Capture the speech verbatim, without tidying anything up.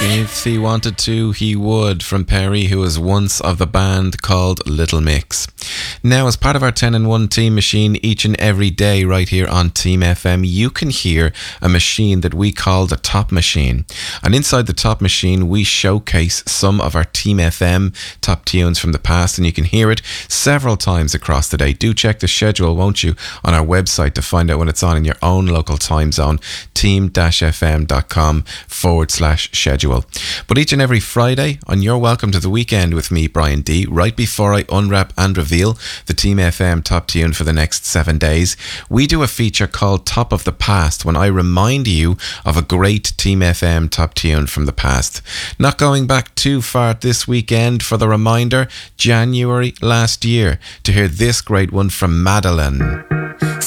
If he wanted to, he would, from Perry, who was once of the band called Little Mix. Now, as part of our ten in one Team Machine, each and every day right here on Team F M, you can hear a machine that we call the Top Machine. And inside the Top Machine, we showcase some of our Team F M top tunes from the past, and you can hear it several times across the day. Do check the schedule, won't you, on our website to find out when it's on in your own local time zone, team-fm.com forward slash schedule. But each and every Friday on You're Welcome to the Weekend with me, Brian D, right before I unwrap and reveal the Team F M top tune for the next seven days, we do a feature called Top of the Past, when I remind you of a great Team F M top tune from the past. Not going back too far this weekend for the reminder, January last year, to hear this great one from Madeline.